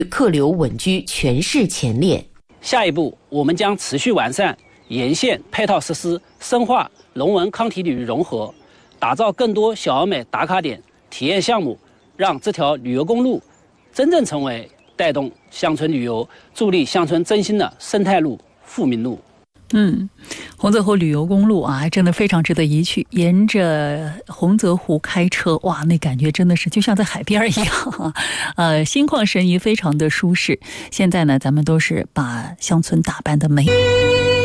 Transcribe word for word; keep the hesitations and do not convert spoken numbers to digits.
客流稳居全市前列。 下一步，我们将持续完善沿线配套设施，深化龙文康体旅融合，打造更多小而美打卡点、体验项目，让这条旅游公路真正成为带动乡村旅游、助力乡村振兴的生态路、富民路。 嗯，洪泽湖旅游公路啊，真的非常值得一去。沿着洪泽湖开车，哇，那感觉真的是就像在海边一样，呃，心旷神怡，非常的舒适。现在呢，咱们都是把乡村打扮的美。